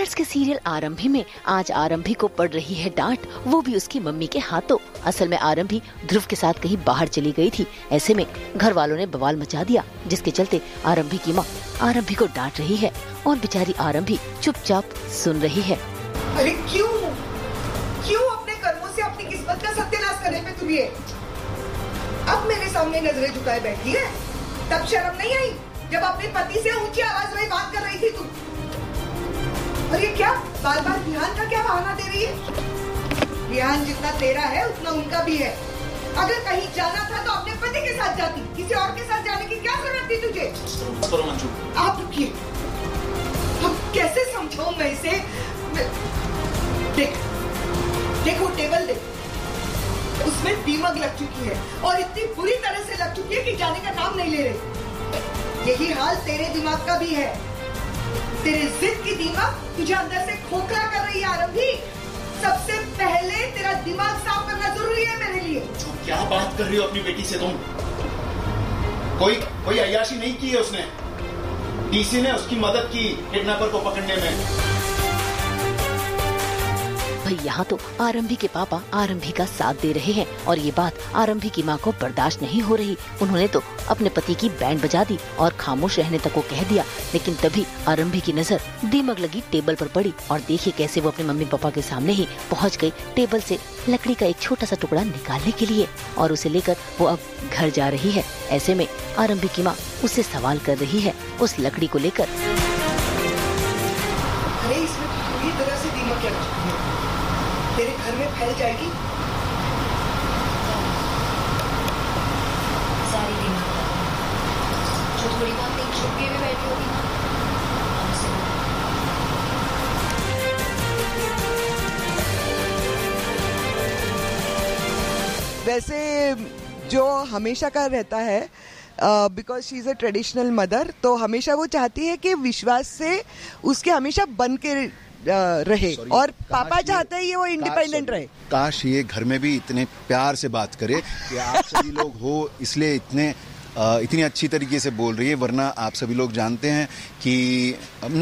Periods के serial आरंभी में आज आरंभी को पड़ रही है डांट, वो भी उसकी मम्मी के हाथों। असल में आरंभी ध्रुव के साथ कहीं बाहर चली गई थी। ऐसे में घर वालों ने बवाल मचा दिया, जिसके चलते आरंभी की माँ आरंभी को डांट रही है और बेचारी आरंभी चुपचाप सुन रही है। अरे क्यों अपने कर्मों से अपनी किस्मत का सत्यानाश करने पे तुम ये अब मेरे सामने नजरें झुकाए बैठी है? तब शर्म नहीं आई जब अपने पति से ऊंची आवाज में बात कर रही थी तुम? और ये क्या बार बार विहान का क्या बहाना दे रही है? विहान जितना तेरा है उतना उनका भी है। अगर कहीं जाना था तो अपने पति के साथ जाती, किसी और के साथ जाने की क्या जरूरत थी तुझे? आप रुकिए, अब कैसे समझाऊं मैं इसे? देखो टेबल देख, उसमें दीमक लग चुकी है और इतनी बुरी तरह से लग चुकी है कि जाने का नाम नहीं ले रही। यही हाल तेरे दिमाग का भी है। तेरे जिद की दीमक तुझे अंदर से खोखला कर रही है आरंभी। सबसे पहले तेरा दिमाग साफ करना जरूरी है मेरे लिए। क्या बात कर रही हो अपनी बेटी से तुम? कोई अय्याशी नहीं की है उसने। डीसी ने उसकी मदद की किडनैपर को पकड़ने में। भाई यहाँ तो आरंभी के पापा आरंभी का साथ दे रहे हैं और ये बात आरंभी की माँ को बर्दाश्त नहीं हो रही। उन्होंने तो अपने पति की बैंड बजा दी और खामोश रहने तक को कह दिया। लेकिन तभी आरंभी की नजर दीमक लगी टेबल पर पड़ी और देखिए कैसे वो अपने मम्मी पापा के सामने ही पहुँच गई टेबल से लकड़ी का एक छोटा सा टुकड़ा निकालने के लिए और उसे लेकर वो अब घर जा रही है। ऐसे में आरंभी की माँ उससे सवाल कर रही है उस लकड़ी को लेकर। अरे इसमें पूरी तरह से दीमक लग चुकी है, तेरे घर में फैल जाएगी। सारी दीमक जो थोड़ी बहुत एक छुप के भी बैठी होगी ना। वैसे जो हमेशा का रहता है, because she is a traditional mother, तो हमेशा वो चाहती है कि विश्वास से उसके हमेशा बन के रहे और पापा चाहते हैं ये वो इंडिपेंडेंट रहे। काश ये घर में भी इतने प्यार से बात करे कि आप सभी लोग हो इसलिए इतनी अच्छी तरीके से बोल रही है, वरना आप सभी लोग जानते हैं कि